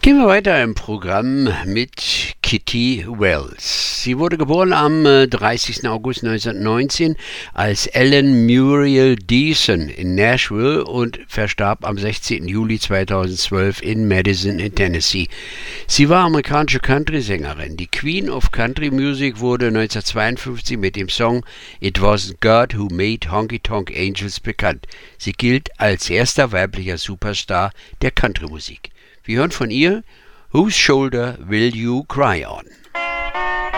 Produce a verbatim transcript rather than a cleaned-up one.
Gehen wir weiter im Programm mit Kitty Wells. Sie wurde geboren am äh, dreißigsten August neunzehnhundertneunzehn als Ellen Muriel Deason in Nashville und verstarb am sechzehnten Juli zweitausendzwölf in Madison in Tennessee. Sie war amerikanische Country-Sängerin. Die Queen of Country Music wurde neunzehnhundertzweiundfünfzig mit dem Song It Wasn't God Who Made Honky Tonk Angels bekannt. Sie gilt als erster weiblicher Superstar der Country-Musik. Wir hören von ihr Whose Shoulder Will You Cry On?